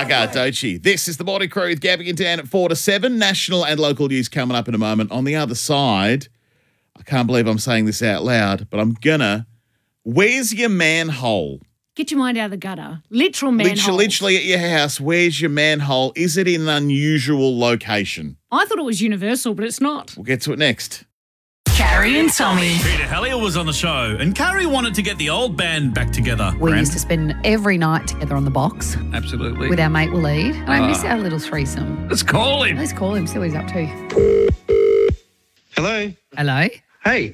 bugger, don't she? This is the Morning Crew with Gabby and Dan at 4 to 7. National and local news coming up in a moment. On the other side, I can't believe I'm saying this out loud, but I'm gonna. Where's your manhole? Get your mind out of the gutter. Literal manhole. Literally at your house, where's your manhole? Is it in an unusual location? I thought it was universal, but it's not. We'll get to it next. Carrie and Tommy. Peter Hellier was on the show, and Carrie wanted to get the old band back together. We Fran? used to spend every night together on the box Absolutely. with our mate Waleed. And I miss our little threesome. Let's call him. Let's call him, see what he's up to. Hello. Hello? Hey.